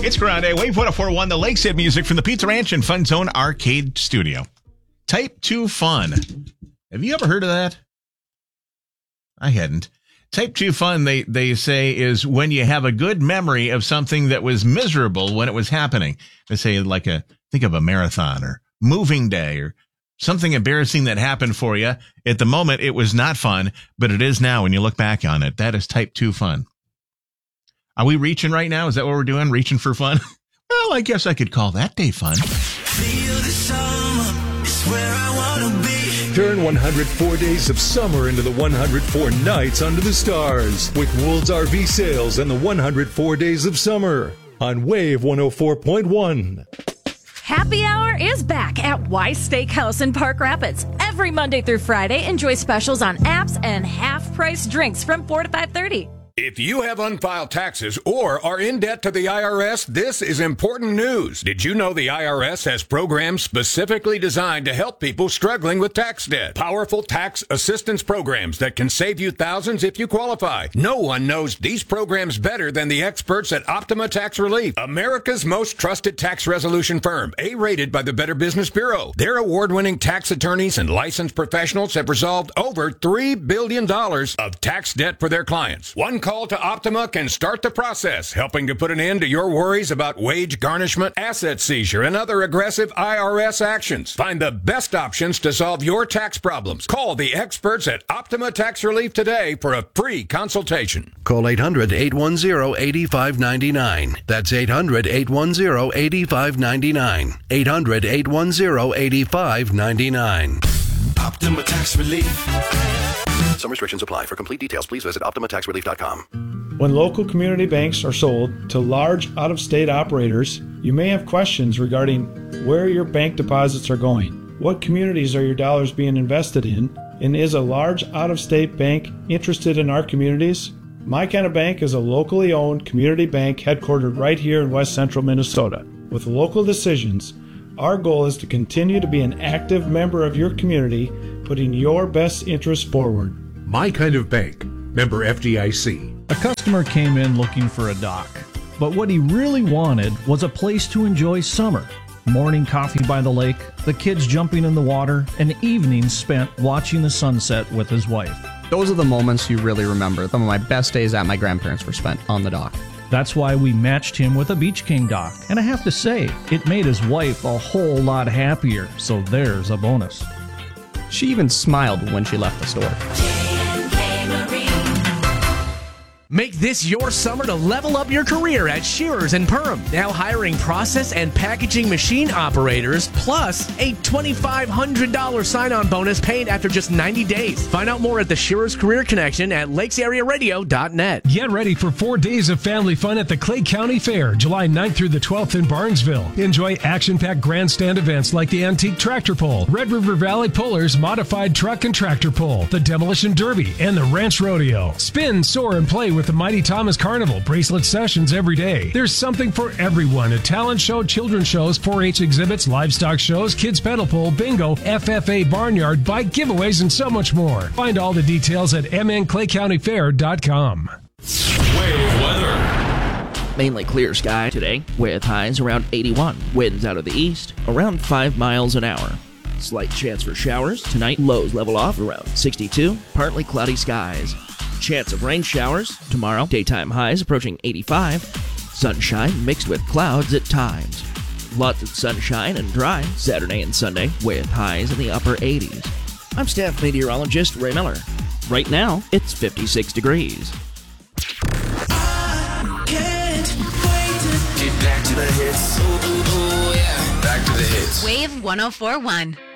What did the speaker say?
It's Grande, Wave 104.1, the Lakeside music from the Pizza Ranch and Fun Zone Arcade Studio. Type 2 fun. Have you ever heard of that? I hadn't. Type 2 fun, they say, is when you have a good memory of something that was miserable when it was happening. They say think of a marathon or moving day or something embarrassing that happened for you. At the moment, it was not fun, but it is now when you look back on it. That is type 2 fun. Are we reaching right now? Is that what we're doing? Reaching for fun? Well, I guess I could call that day fun. Feel the summer, it's where I want to be. Turn 104 days of summer into the 104 nights under the stars with Woold's RV Sales and the 104 days of summer on Wave 104.1. Happy Hour is back at Wise Steakhouse in Park Rapids. Every Monday through Friday, enjoy specials on apps and half-price drinks from 4 to 5:30. If you have unfiled taxes or are in debt to the IRS, this is important news. Did you know the IRS has programs specifically designed to help people struggling with tax debt? Powerful tax assistance programs that can save you thousands if you qualify. No one knows these programs better than the experts at Optima Tax Relief, America's most trusted tax resolution firm, A-rated by the Better Business Bureau. Their award-winning tax attorneys and licensed professionals have resolved over $3 billion of tax debt for their clients. One call to Optima can start the process, helping to put an end to your worries about wage garnishment, asset seizure, and other aggressive IRS actions. Find the best options to solve your tax problems. Call the experts at Optima Tax Relief today for a free consultation. Call 800-810-8599. That's 800-810-8599. 800-810-8599. Optima Tax Relief. Some restrictions apply. For complete details, please visit OptimaTaxRelief.com. When local community banks are sold to large out-of-state operators, you may have questions regarding where your bank deposits are going. What communities are your dollars being invested in? And is a large out-of-state bank interested in our communities? My Kind of Bank is a locally owned community bank headquartered right here in West Central Minnesota. With local decisions, our goal is to continue to be an active member of your community, putting your best interests forward. My Kind of Bank, member FDIC. A customer came in looking for a dock, but what he really wanted was a place to enjoy summer. Morning coffee by the lake, the kids jumping in the water, and evenings spent watching the sunset with his wife. Those are the moments you really remember. Some of my best days at my grandparents were spent on the dock. That's why we matched him with a Beach King dock. And I have to say, it made his wife a whole lot happier, so there's a bonus. She even smiled when she left the store. Make this your summer to level up your career at Shearers and Perham. Now hiring process and packaging machine operators, plus a $2,500 sign-on bonus paid after just 90 days. Find out more at the Shearers Career Connection at lakesarearadio.net. Get ready for 4 days of family fun at the Clay County Fair, July 9th through the 12th in Barnesville. Enjoy action-packed grandstand events like the Antique Tractor Pull, Red River Valley Pullers Modified Truck and Tractor Pull, the Demolition Derby, and the Ranch Rodeo. Spin, soar, and play with the Mighty Thomas Carnival bracelet sessions every day. There's something for everyone at talent show, children's shows, 4-H exhibits, livestock shows, kids pedal pull, bingo, FFA barnyard, bike giveaways, and so much more. Find all the details at mnclaycountyfair.com. Wave weather. Mainly clear sky today with highs around 81. Winds out of the east around 5 miles an hour. Slight chance for showers tonight. Lows level off around 62. Partly cloudy skies. Chance of rain showers tomorrow. Daytime highs approaching 85. Sunshine mixed with clouds at times. Lots of sunshine and dry Saturday and Sunday with highs in the upper 80s. I'm staff meteorologist Ray Miller. Right now, it's 56 degrees. I can't wait to get back to the hits. Ooh, yeah. Back to the hits. Wave 104.1.